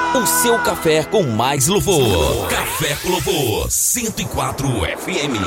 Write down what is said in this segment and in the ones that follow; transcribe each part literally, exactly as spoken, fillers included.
O seu café com mais louvor. Café com Louvor, cento e quatro F M.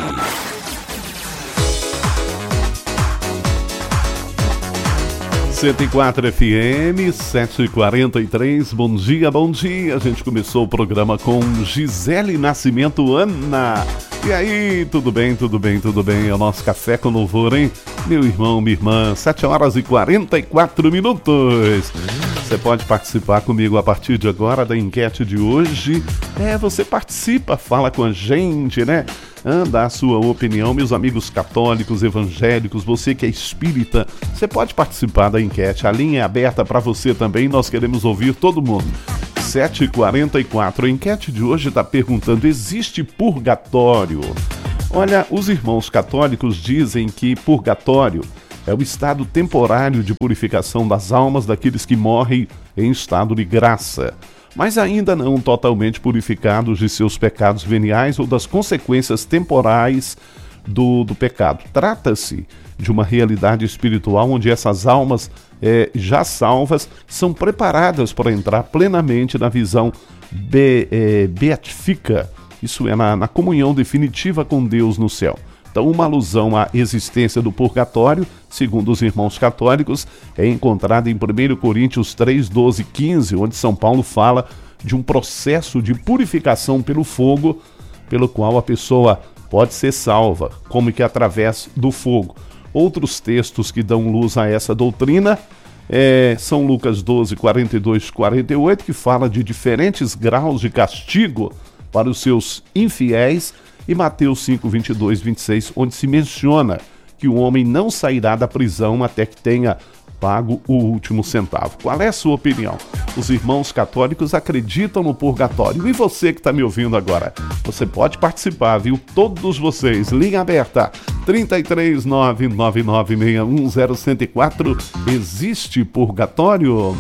cento e quatro F M, sete e quarenta e três, bom dia, bom dia. A gente começou o programa com Gisele Nascimento, Ana. E aí, tudo bem, tudo bem, tudo bem? É o nosso Café com Louvor, hein? Meu irmão, minha irmã, sete horas e quarenta e quatro minutos. Você pode participar comigo a partir de agora da enquete de hoje. É, você participa, fala com a gente, né? Dá a sua opinião, meus amigos católicos, evangélicos, você que é espírita, você pode participar da enquete. A linha é aberta para você também, nós queremos ouvir todo mundo. sete e quarenta e quatro, a enquete de hoje está perguntando: existe purgatório? Olha, os irmãos católicos dizem que purgatório é o estado temporário de purificação das almas daqueles que morrem em estado de graça, mas ainda não totalmente purificados de seus pecados veniais ou das consequências temporais do, do pecado. Trata-se de uma realidade espiritual onde essas almas é, já salvas são preparadas para entrar plenamente na visão be, é, beatífica, isso é, na, na comunhão definitiva com Deus no céu. Então, uma alusão à existência do purgatório, segundo os irmãos católicos, é encontrada em primeira Coríntios três, doze, quinze, onde São Paulo fala de um processo de purificação pelo fogo, pelo qual a pessoa pode ser salva, como que através do fogo. Outros textos que dão luz a essa doutrina é, são Lucas doze, quarenta e dois, quarenta e oito, que fala de diferentes graus de castigo para os seus infiéis, e Mateus cinco, vinte e dois, vinte e seis, onde se menciona que o homem não sairá da prisão até que tenha pago o último centavo. Qual é a sua opinião? Os irmãos católicos acreditam no purgatório. E você que está me ouvindo agora? Você pode participar, viu? Todos vocês. Linha aberta. trinta e três, nove nove nove, seis um zero, zero quatro. Existe purgatório?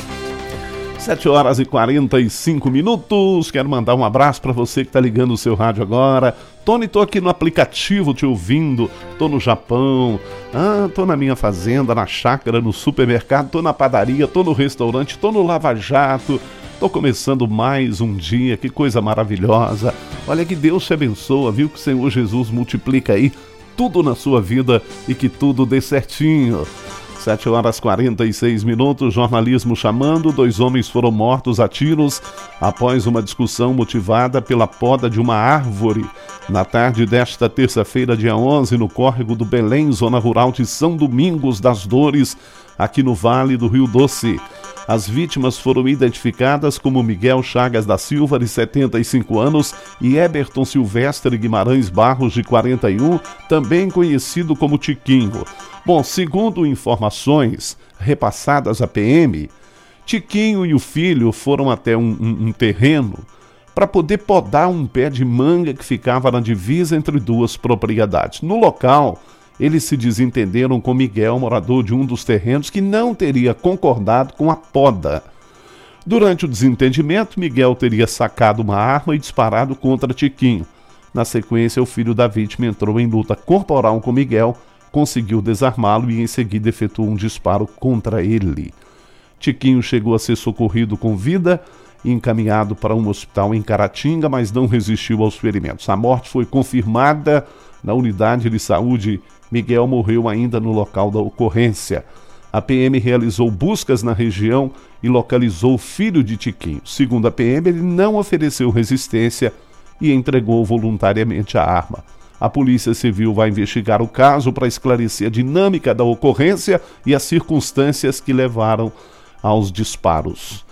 sete horas e quarenta e cinco minutos. Quero mandar um abraço para você que está ligando o seu rádio agora. Tony, tô aqui no aplicativo te ouvindo. Tô no Japão. Ah, tô na minha fazenda, na chácara, no supermercado. Tô na padaria, tô no restaurante, tô no Lava Jato. Tô começando mais um dia. Que coisa maravilhosa. Olha, que Deus te abençoa, viu? Que o Senhor Jesus multiplica aí tudo na sua vida e que tudo dê certinho. sete horas e quarenta e seis minutos, jornalismo chamando. Dois homens foram mortos a tiros após uma discussão motivada pela poda de uma árvore na tarde desta terça-feira, dia onze, no córrego do Belém, zona rural de São Domingos das Dores, aqui no Vale do Rio Doce. As vítimas foram identificadas como Miguel Chagas da Silva, de setenta e cinco anos, e Eberton Silvestre Guimarães Barros, de quarenta e um, também conhecido como Tiquinho. Bom, segundo informações repassadas à P M, Tiquinho e o filho foram até um, um, um terreno para poder podar um pé de manga que ficava na divisa entre duas propriedades. No local, eles se desentenderam com Miguel, morador de um dos terrenos, que não teria concordado com a poda. Durante o desentendimento, Miguel teria sacado uma arma e disparado contra Tiquinho. Na sequência, o filho da vítima entrou em luta corporal com Miguel, conseguiu desarmá-lo e em seguida efetuou um disparo contra ele. Tiquinho chegou a ser socorrido com vida e encaminhado para um hospital em Caratinga, mas não resistiu aos ferimentos. A morte foi confirmada na unidade de saúde. Miguel morreu ainda no local da ocorrência. A P M realizou buscas na região e localizou o filho de Tiquinho. Segundo a P M, ele não ofereceu resistência e entregou voluntariamente a arma. A Polícia Civil vai investigar o caso para esclarecer a dinâmica da ocorrência e as circunstâncias que levaram aos disparos.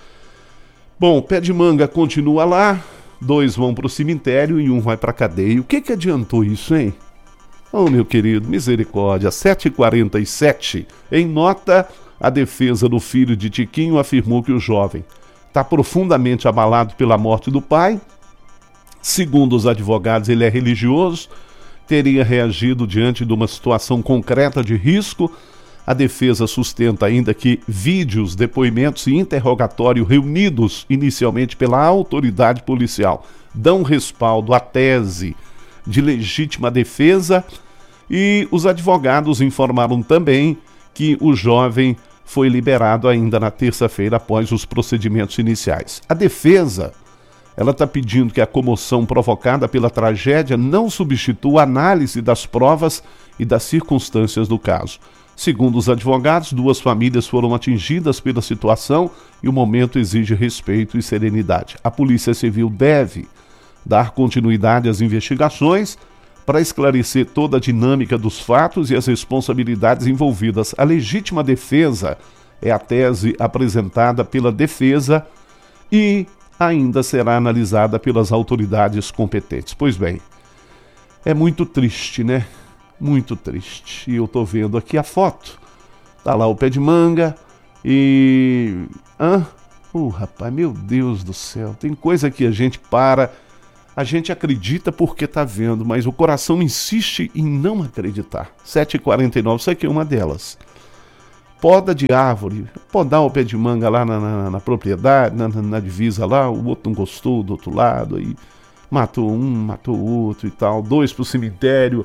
Bom, pé de manga continua lá, dois vão para o cemitério e um vai para a cadeia. O que que adiantou isso, hein? Oh, meu querido, misericórdia. sete e quarenta e sete. Em nota, a defesa do filho de Tiquinho afirmou que o jovem está profundamente abalado pela morte do pai. Segundo os advogados, ele é religioso, teria reagido diante de uma situação concreta de risco. A defesa sustenta ainda que vídeos, depoimentos e interrogatório reunidos inicialmente pela autoridade policial dão respaldo à tese de legítima defesa, e os advogados informaram também que o jovem foi liberado ainda na terça-feira após os procedimentos iniciais. A defesa, ela está pedindo que a comoção provocada pela tragédia não substitua a análise das provas e das circunstâncias do caso. Segundo os advogados, duas famílias foram atingidas pela situação e o momento exige respeito e serenidade. A Polícia Civil deve dar continuidade às investigações para esclarecer toda a dinâmica dos fatos e as responsabilidades envolvidas. A legítima defesa é a tese apresentada pela defesa e ainda será analisada pelas autoridades competentes. Pois bem, é muito triste, né? Muito triste. E eu tô vendo aqui a foto. Tá lá o pé de manga e... Hã? Uh, rapaz, meu Deus do céu. Tem coisa que a gente para... A gente acredita porque tá vendo, mas o coração insiste em não acreditar. sete e quarenta e nove, isso aqui é uma delas. Poda de árvore, podar o pé de manga lá na, na, na propriedade, na, na divisa lá, o outro não gostou do outro lado, aí matou um, matou o outro e tal, dois pro cemitério.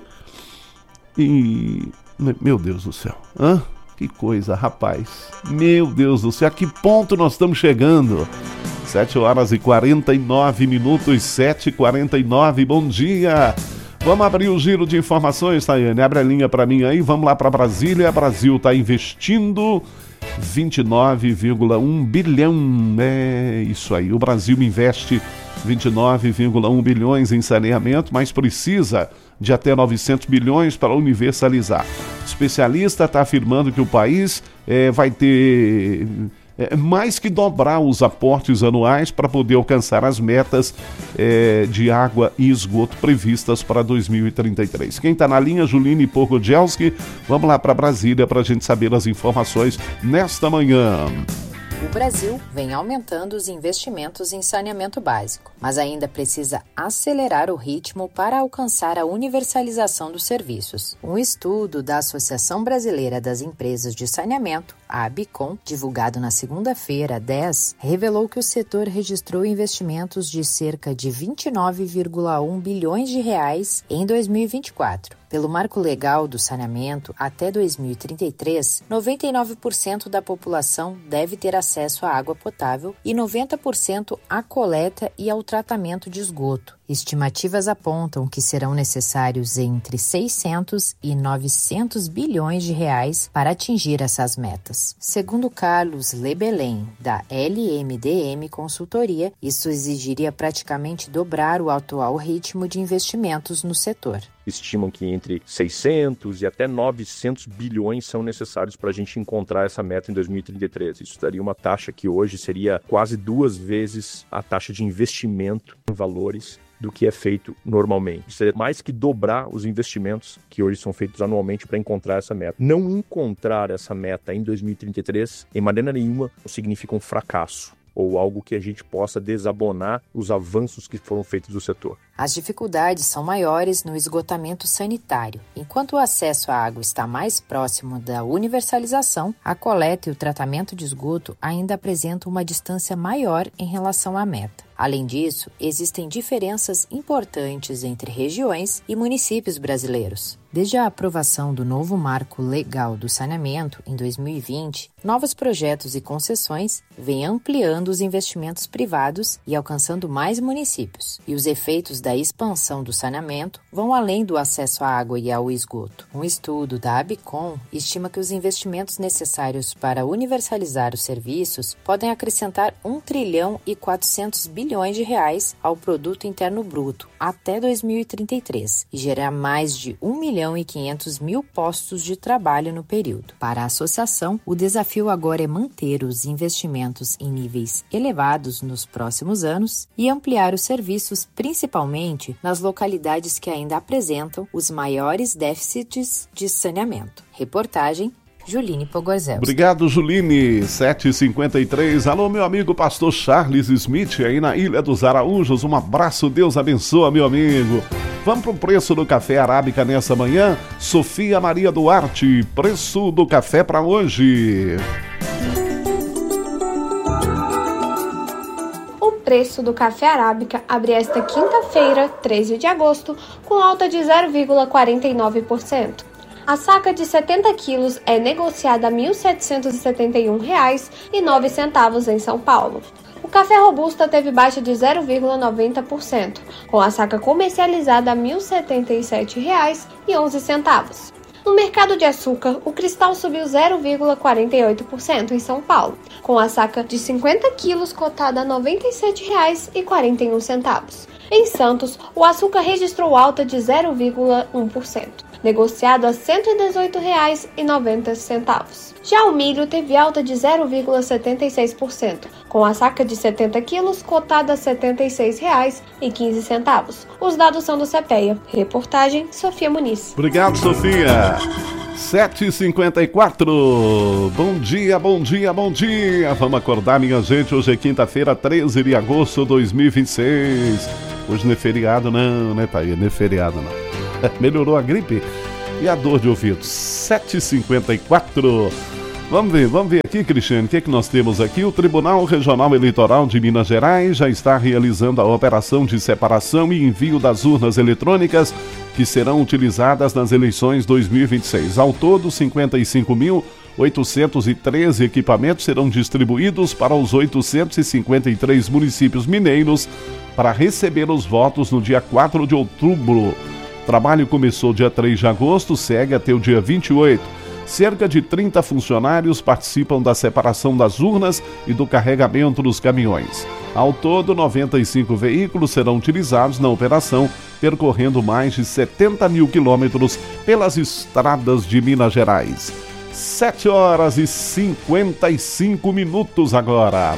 E... Meu Deus do céu, hã? Que coisa, rapaz. Meu Deus do céu, a que ponto nós estamos chegando? sete horas e quarenta e nove minutos, sete e quarenta e nove, bom dia. Vamos abrir o giro de informações, Tayane. Abre a linha para mim aí, vamos lá para Brasília. Brasil está investindo vinte e nove vírgula um bilhão. É isso aí, o Brasil investe vinte e nove vírgula um bilhões em saneamento, mas precisa de até novecentos bilhões para universalizar. O especialista está afirmando que o país é, vai ter... É, mais que dobrar os aportes anuais para poder alcançar as metas é, de água e esgoto previstas para dois mil e trinta e três. Quem está na linha, Juline Pogodzielski, vamos lá para Brasília para a gente saber as informações nesta manhã. O Brasil vem aumentando os investimentos em saneamento básico, mas ainda precisa acelerar o ritmo para alcançar a universalização dos serviços. Um estudo da Associação Brasileira das Empresas de Saneamento, a ABICOM, divulgado na segunda-feira, dez, revelou que o setor registrou investimentos de cerca de vinte e nove vírgula um bilhões de reais em dois mil e vinte e quatro. Pelo marco legal do saneamento, até dois mil e trinta e três, noventa e nove por cento da população deve ter acesso à água potável e noventa por cento à coleta e ao tratamento de esgoto. Estimativas apontam que serão necessários entre seiscentos e novecentos bilhões de reais para atingir essas metas. Segundo Carlos Lebelém, da L M D M Consultoria, isso exigiria praticamente dobrar o atual ritmo de investimentos no setor. Estimam que entre seiscentos e até novecentos bilhões são necessários para a gente encontrar essa meta em dois mil e trinta e três. Isso daria uma taxa que hoje seria quase duas vezes a taxa de investimento em valores do que é feito normalmente. Isso é mais que dobrar os investimentos que hoje são feitos anualmente para encontrar essa meta. Não encontrar essa meta em dois mil e trinta e três, em maneira nenhuma, significa um fracasso ou algo que a gente possa desabonar os avanços que foram feitos do setor. As dificuldades são maiores no esgotamento sanitário. Enquanto o acesso à água está mais próximo da universalização, a coleta e o tratamento de esgoto ainda apresentam uma distância maior em relação à meta. Além disso, existem diferenças importantes entre regiões e municípios brasileiros. Desde a aprovação do novo marco legal do saneamento em dois mil e vinte, novos projetos e concessões vêm ampliando os investimentos privados e alcançando mais municípios. E os efeitos da expansão do saneamento vão além do acesso à água e ao esgoto. Um estudo da ABICOM estima que os investimentos necessários para universalizar os serviços podem acrescentar um trilhão e quatrocentos bilhões de reais ao produto interno bruto até dois mil e trinta e três e gerar mais de um milhão e quinhentos mil postos de trabalho no período. Para a associação, o desafio agora é manter os investimentos em níveis elevados nos próximos anos e ampliar os serviços, principalmente nas localidades que ainda apresentam os maiores déficits de saneamento. Reportagem Juline Pogodzielski. Obrigado, Juline. sete e cinquenta e três. Alô, meu amigo pastor Charles Smith, aí na Ilha dos Araújos. Um abraço, Deus abençoa, meu amigo. Vamos pro preço do café arábica nessa manhã? Sofia Maria Duarte, preço do café para hoje. O preço do café arábica abre esta quinta-feira, treze de agosto, com alta de zero vírgula quarenta e nove por cento. A saca de setenta quilos é negociada a mil setecentos e setenta e um reais e nove centavos em São Paulo. O café robusta teve baixa de zero vírgula noventa por cento, com a saca comercializada a mil setenta e sete reais e onze centavos. No mercado de açúcar, o cristal subiu zero vírgula quarenta e oito por cento em São Paulo, com a saca de cinquenta quilos cotada a noventa e sete reais e quarenta e um centavos. Em Santos, o açúcar registrou alta de zero vírgula um por cento, negociado a cento e dezoito reais e noventa centavos. Já o milho teve alta de zero vírgula setenta e seis por cento, com a saca de setenta quilos cotada a setenta e seis reais e quinze centavos. Os dados são do CEPEA. Reportagem Sofia Muniz. Obrigado, Sofia. sete e cinquenta e quatro. Bom dia, bom dia, bom dia. Vamos acordar, minha gente. Hoje é quinta-feira, treze de agosto de dois mil e vinte e seis. Hoje não é feriado não, né, pai? Não é feriado não. Melhorou a gripe e a dor de ouvido. sete e cinquenta e quatro. Vamos ver, vamos ver aqui, Cristiane, o que é que nós temos aqui? O Tribunal Regional Eleitoral de Minas Gerais já está realizando a operação de separação e envio das urnas eletrônicas que serão utilizadas nas eleições dois mil e vinte e seis. Ao todo, cinquenta e cinco mil oitocentos e treze equipamentos serão distribuídos para os oitocentos e cinquenta e três municípios mineiros para receber os votos no dia quatro de outubro. O trabalho começou dia três de agosto, segue até o dia vinte e oito. Cerca de trinta funcionários participam da separação das urnas e do carregamento dos caminhões. Ao todo, noventa e cinco veículos serão utilizados na operação, percorrendo mais de setenta mil quilômetros pelas estradas de Minas Gerais. sete horas e cinquenta e cinco minutos agora.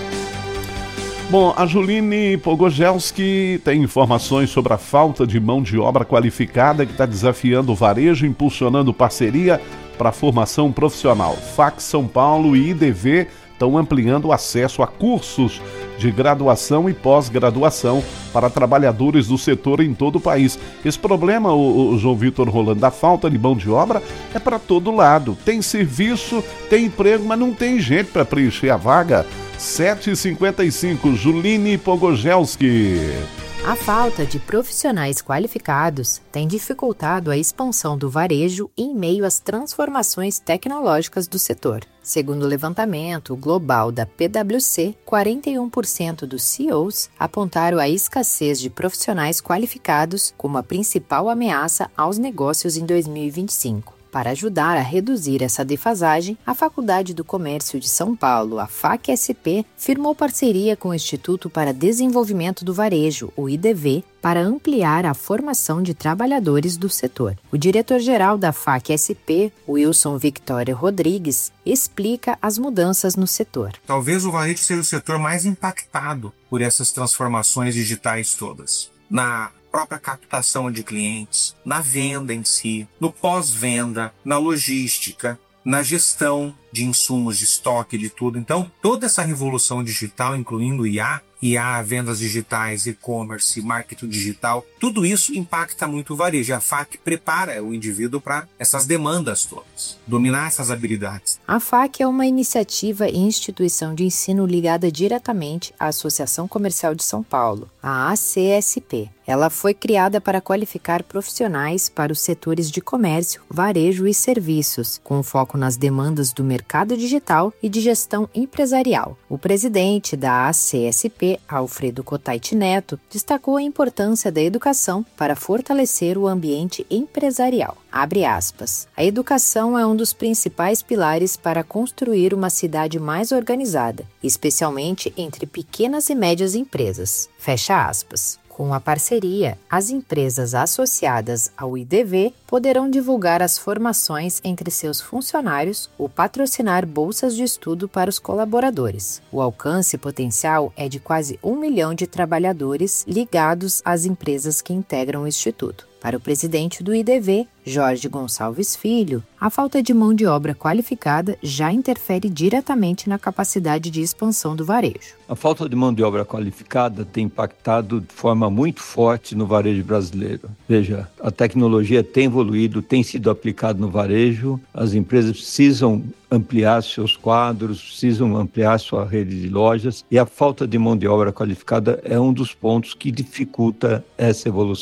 Bom, a Juline Pogogelski tem informações sobre a falta de mão de obra qualificada que está desafiando o varejo, impulsionando parceria para a formação profissional. F A C São Paulo e I D V estão ampliando o acesso a cursos de graduação e pós-graduação para trabalhadores do setor em todo o país. Esse problema, o, o João Vitor Rolando, da falta de mão de obra é para todo lado. Tem serviço, tem emprego, mas não tem gente para preencher a vaga. sete e cinquenta e cinco, Juline Pogogelski. A falta de profissionais qualificados tem dificultado a expansão do varejo em meio às transformações tecnológicas do setor. Segundo o levantamento global da P W C, quarenta e um por cento dos C E Os apontaram a escassez de profissionais qualificados como a principal ameaça aos negócios em dois mil e vinte e cinco. Para ajudar a reduzir essa defasagem, a Faculdade do Comércio de São Paulo, a F A C S P, firmou parceria com o Instituto para Desenvolvimento do Varejo, o I D V, para ampliar a formação de trabalhadores do setor. O diretor-geral da F A C S P, Wilson Victória Rodrigues, explica as mudanças no setor. Talvez o varejo seja o setor mais impactado por essas transformações digitais todas. Na própria captação de clientes, na venda em si, no pós-venda, na logística, na gestão de insumos, de estoque, de tudo. Então, toda essa revolução digital, incluindo I A, I A, vendas digitais, e-commerce, marketing digital, tudo isso impacta muito o varejo. A F A C prepara o indivíduo para essas demandas todas, dominar essas habilidades. A F A C é uma iniciativa e instituição de ensino ligada diretamente à Associação Comercial de São Paulo, a A C S P. Ela foi criada para qualificar profissionais para os setores de comércio, varejo e serviços, com foco nas demandas do mercado digital e de gestão empresarial. O presidente da A C S P, Alfredo Cotait Neto, destacou a importância da educação para fortalecer o ambiente empresarial. Abre aspas. A educação é um dos principais pilares para construir uma cidade mais organizada, especialmente entre pequenas e médias empresas. Fecha aspas. Com a parceria, as empresas associadas ao I D V poderão divulgar as formações entre seus funcionários ou patrocinar bolsas de estudo para os colaboradores. O alcance potencial é de quase um milhão de trabalhadores ligados às empresas que integram o Instituto. Para o presidente do I D V, Jorge Gonçalves Filho, a falta de mão de obra qualificada já interfere diretamente na capacidade de expansão do varejo. A falta de mão de obra qualificada tem impactado de forma muito forte no varejo brasileiro. Veja, a tecnologia tem evoluído, tem sido aplicada no varejo, as empresas precisam ampliar seus quadros, precisam ampliar sua rede de lojas e a falta de mão de obra qualificada é um dos pontos que dificulta essa evolução.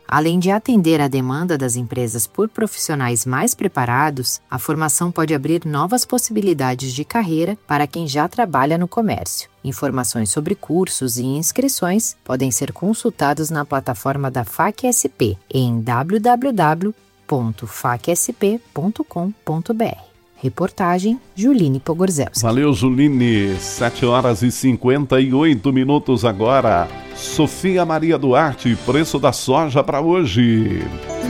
Além de atender à demanda das empresas por profissionais mais preparados, a formação pode abrir novas possibilidades de carreira para quem já trabalha no comércio. Informações sobre cursos e inscrições podem ser consultados na plataforma da F A C S P em w w w ponto fac s p ponto com ponto b r. Reportagem Juline Pogorzelski. Valeu, Juline. sete horas e cinquenta e oito minutos agora. Sofia Maria Duarte, preço da soja para hoje.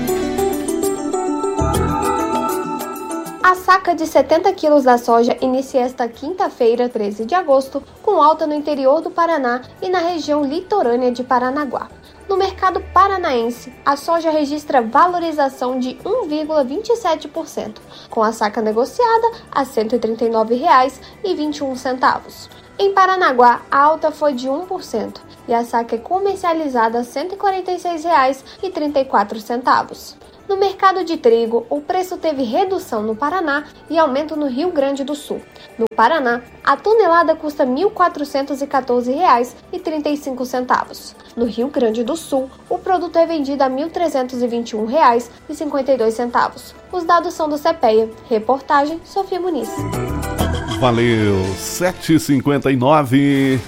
A saca de setenta quilos da soja inicia esta quinta-feira, treze de agosto, com alta no interior do Paraná e na região litorânea de Paranaguá. No mercado paranaense, a soja registra valorização de um vírgula vinte e sete por cento, com a saca negociada a cento e trinta e nove reais e vinte e um centavos. Em Paranaguá, a alta foi de um por cento e a saca é comercializada a cento e quarenta e seis reais e trinta e quatro centavos. No mercado de trigo, o preço teve redução no Paraná e aumento no Rio Grande do Sul. No Paraná, a tonelada custa mil quatrocentos e quatorze reais e trinta e cinco centavos. No Rio Grande do Sul, o produto é vendido a mil trezentos e vinte e um reais e cinquenta e dois centavos. Os dados são do CEPEA. Reportagem Sofia Muniz. Valeu, sete e cinquenta e nove.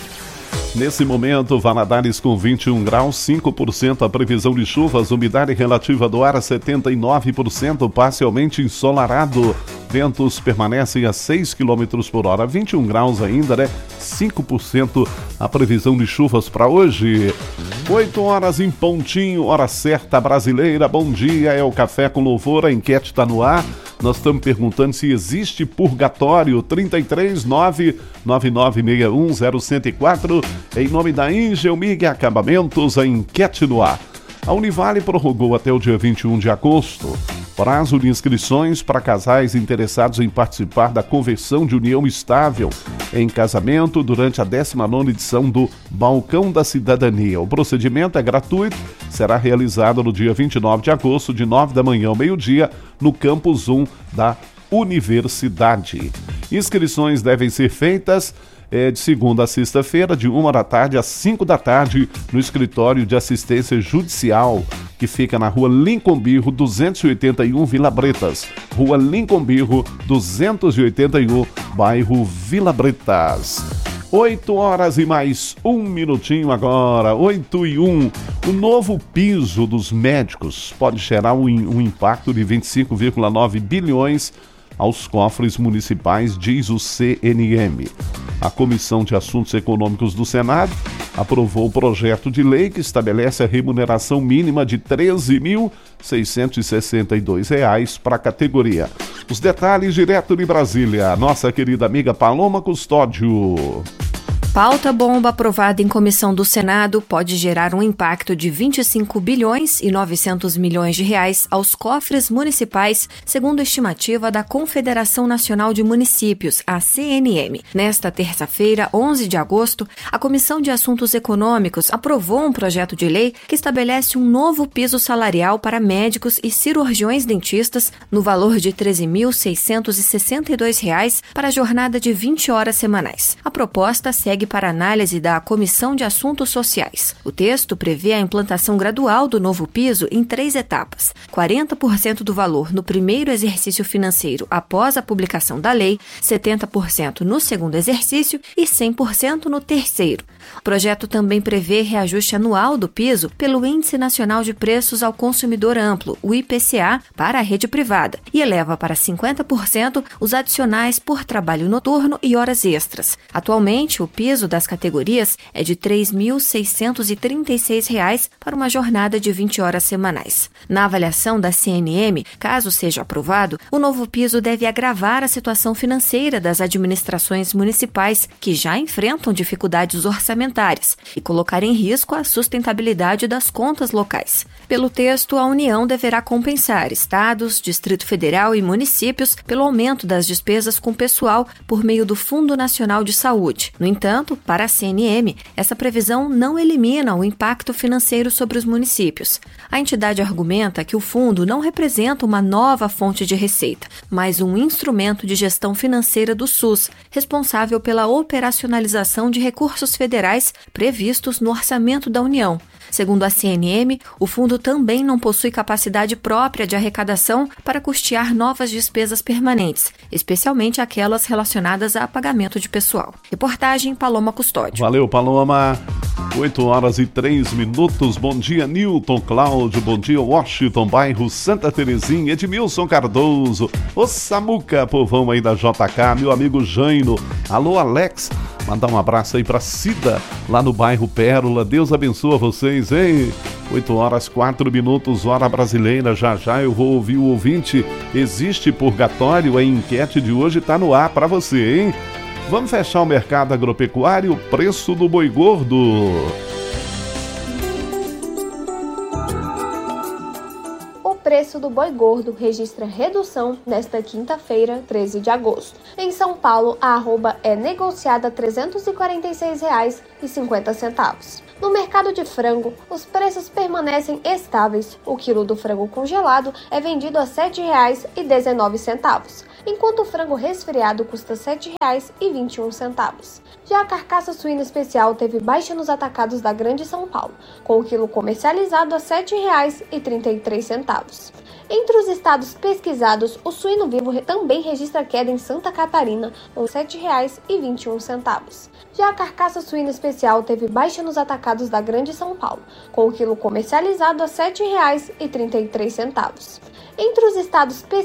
Nesse momento, Valadares com vinte e um graus, cinco por cento a previsão de chuvas, umidade relativa do ar setenta e nove por cento, parcialmente ensolarado. Ventos permanecem a seis quilômetros por hora, vinte e um graus ainda, né? cinco por cento a previsão de chuvas para hoje. oito horas em pontinho, hora certa brasileira. Bom dia, é o Café com Louvor, a enquete está no ar. Nós estamos perguntando se existe purgatório. Trinta e três, nove nove nove seis um zero zero quatro. Em nome da Engelmig Acabamentos, a enquete no ar. A Univale prorrogou até o dia vinte e um de agosto prazo de inscrições para casais interessados em participar da conversão de união estável em casamento durante a décima nona edição do Balcão da Cidadania. O procedimento é gratuito, será realizado no dia vinte e nove de agosto, de nove da manhã ao meio-dia, no Campus um da Universidade. Inscrições devem ser feitas É de segunda a sexta-feira, de uma da tarde às cinco da tarde, no escritório de assistência judicial, que fica na rua Lincoln Birro, duzentos e oitenta e um, Vila Bretas. Rua Lincoln Birro, duzentos e oitenta e um, bairro Vila Bretas. oito horas e mais um minutinho agora, oito e um. O novo piso dos médicos pode gerar um, um impacto de vinte e cinco vírgula nove bilhões aos cofres municipais, diz o C N M. A Comissão de Assuntos Econômicos do Senado aprovou o projeto de lei que estabelece a remuneração mínima de treze mil seiscentos e sessenta e dois reais para a categoria. Os detalhes direto de Brasília, nossa querida amiga Paloma Custódio. Pauta bomba aprovada em comissão do Senado pode gerar um impacto de vinte e cinco bilhões e novecentos milhões de reais aos cofres municipais, segundo a estimativa da Confederação Nacional de Municípios, a C N M. Nesta terça-feira, onze de agosto, a Comissão de Assuntos Econômicos aprovou um projeto de lei que estabelece um novo piso salarial para médicos e cirurgiões dentistas no valor de treze mil seiscentos e sessenta e dois reais para a jornada de vinte horas semanais. A proposta segue para análise da Comissão de Assuntos Sociais. O texto prevê a implantação gradual do novo piso em três etapas: quarenta por cento do valor no primeiro exercício financeiro após a publicação da lei, setenta por cento no segundo exercício e cem por cento no terceiro. O projeto também prevê reajuste anual do piso pelo Índice Nacional de Preços ao Consumidor Amplo, o I P C A, para a rede privada, e eleva para cinquenta por cento os adicionais por trabalho noturno e horas extras. Atualmente, o piso das categorias é de três mil seiscentos e trinta e seis reais para uma jornada de vinte horas semanais. Na avaliação da C N M, caso seja aprovado, o novo piso deve agravar a situação financeira das administrações municipais, que já enfrentam dificuldades orçamentárias, e colocar em risco a sustentabilidade das contas locais. Pelo texto, a União deverá compensar estados, Distrito Federal e municípios pelo aumento das despesas com pessoal por meio do Fundo Nacional de Saúde. No entanto, para a C N M, essa previsão não elimina o impacto financeiro sobre os municípios. A entidade argumenta que o fundo não representa uma nova fonte de receita, mas um instrumento de gestão financeira do SUS, responsável pela operacionalização de recursos federais federais previstos no orçamento da União. Segundo a C N M, o fundo também não possui capacidade própria de arrecadação para custear novas despesas permanentes, especialmente aquelas relacionadas a pagamento de pessoal. Reportagem Paloma Custódio. Valeu, Paloma. oito horas e três minutos. Bom dia, Newton, Cláudio. Bom dia, Washington, bairro Santa Terezinha. Edmilson Cardoso. Ô Samuca, povão aí da J K. Meu amigo Jaino. Alô, Alex. Mandar um abraço aí pra Cida, lá no bairro Pérola. Deus abençoe vocês, hein? oito horas, quatro minutos, hora brasileira. Já já eu vou ouvir o ouvinte. Existe purgatório? A enquete de hoje tá no ar pra você, hein? Vamos fechar o mercado agropecuário, preço do boi gordo. O preço do boi gordo registra redução nesta quinta-feira, treze de agosto. Em São Paulo, a arroba é negociada a trezentos e quarenta e seis reais e cinquenta centavos. No mercado de frango, os preços permanecem estáveis. O quilo do frango congelado é vendido a sete reais e dezenove centavos, enquanto o frango resfriado custa sete reais e vinte e um centavos. Já a carcaça suína especial teve baixa nos atacados da Grande São Paulo, com o quilo comercializado a sete reais e trinta e três centavos. Entre os estados pesquisados, o suíno vivo também registra queda em Santa Catarina, com sete reais e vinte e um centavos. Já a carcaça suína especial teve baixa nos atacados da Grande São Paulo, com o quilo comercializado a sete reais e trinta e três centavos. Entre os estados pesquisados,